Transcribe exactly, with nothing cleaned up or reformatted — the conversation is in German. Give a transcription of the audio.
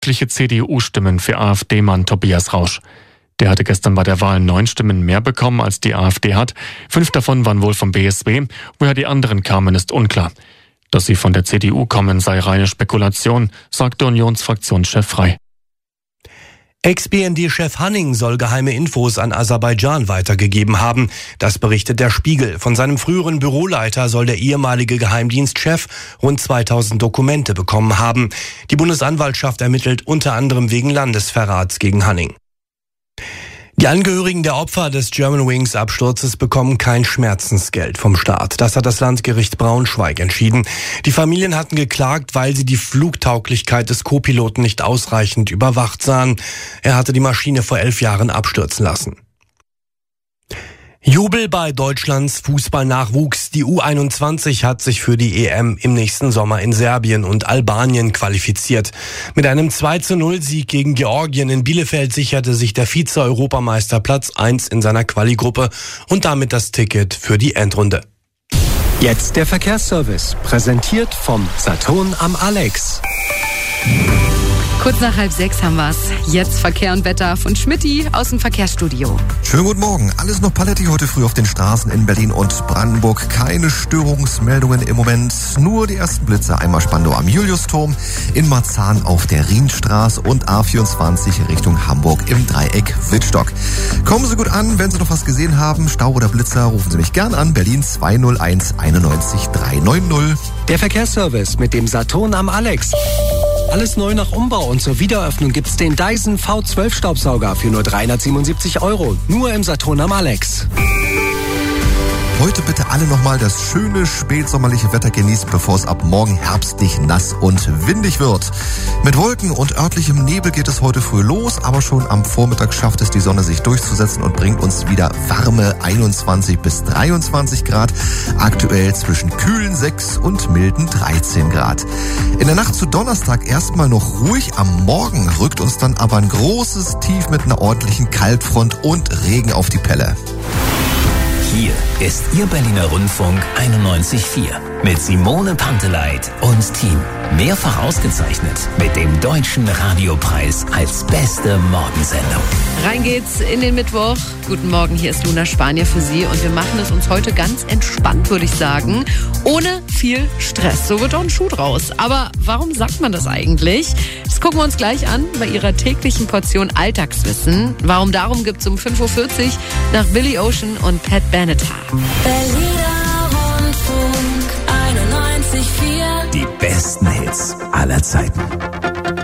Etliche C D U-Stimmen für AfD-Mann Tobias Rausch. Der hatte gestern bei der Wahl neun Stimmen mehr bekommen, als die AfD hat. Fünf davon waren wohl vom B S W. Woher die anderen kamen, ist unklar. Dass sie von der C D U kommen, sei reine Spekulation, sagte Unionsfraktionschef Frey. Ex-B N D-Chef Hanning soll geheime Infos an Aserbaidschan weitergegeben haben. Das berichtet der Spiegel. Von seinem früheren Büroleiter soll der ehemalige Geheimdienstchef rund zweitausend Dokumente bekommen haben. Die Bundesanwaltschaft ermittelt unter anderem wegen Landesverrats gegen Hanning. Die Angehörigen der Opfer des Germanwings-Absturzes bekommen kein Schmerzensgeld vom Staat. Das hat das Landgericht Braunschweig entschieden. Die Familien hatten geklagt, weil sie die Flugtauglichkeit des Co-Piloten nicht ausreichend überwacht sahen. Er hatte die Maschine vor elf Jahren abstürzen lassen. Jubel bei Deutschlands Fußballnachwuchs. Die U einundzwanzig hat sich für die E M im nächsten Sommer in Serbien und Albanien qualifiziert. Mit einem zwei zu null Sieg gegen Georgien in Bielefeld sicherte sich der Vize-Europameister Platz eins in seiner Quali-Gruppe und damit das Ticket für die Endrunde. Jetzt der Verkehrsservice, präsentiert vom Saturn am Alex. Kurz nach halb sechs haben wir's. Jetzt Verkehr und Wetter von Schmitty aus dem Verkehrsstudio. Schönen guten Morgen. Alles noch palettig heute früh auf den Straßen in Berlin und Brandenburg. Keine Störungsmeldungen im Moment. Nur die ersten Blitze. Einmal Spandau am Juliusturm, in Marzahn auf der Rienstraße und A vierundzwanzig Richtung Hamburg im Dreieck Wittstock. Kommen Sie gut an. Wenn Sie noch was gesehen haben, Stau oder Blitzer, rufen Sie mich gern an. Berlin zwei null eins einundneunzig drei neun null. Der Verkehrsservice mit dem Saturn am Alex. Alles neu nach Umbau und zur Wiedereröffnung gibt's den Dyson V zwölf Staubsauger für nur dreihundertsiebenundsiebzig Euro. Nur im Saturn am Alex. Heute bitte alle nochmal das schöne spätsommerliche Wetter genießen, bevor es ab morgen herbstlich nass und windig wird. Mit Wolken und örtlichem Nebel geht es heute früh los, aber schon am Vormittag schafft es die Sonne sich durchzusetzen und bringt uns wieder warme einundzwanzig bis dreiundzwanzig Grad. Aktuell zwischen kühlen sechs und milden dreizehn Grad. In der Nacht zu Donnerstag erstmal noch ruhig, am Morgen rückt uns dann aber ein großes Tief mit einer ordentlichen Kaltfront und Regen auf die Pelle. Hier ist Ihr Berliner Rundfunk einundneunzig Komma vier mit Simone Panteleit und Team. Mehrfach ausgezeichnet mit dem Deutschen Radiopreis als beste Morgensendung. Rein geht's in den Mittwoch. Guten Morgen, hier ist Luna Spanier für Sie und wir machen es uns heute ganz entspannt, würde ich sagen. Ohne viel Stress. So wird auch ein Schuh draus. Aber warum sagt man das eigentlich? Das gucken wir uns gleich an bei Ihrer täglichen Portion Alltagswissen. Warum darum gibt's um fünf Uhr vierzig nach Billy Ocean und Pat Benatar. Berliner Rundfunk einundneunzig Komma vier. Die besten Hits aller Zeiten.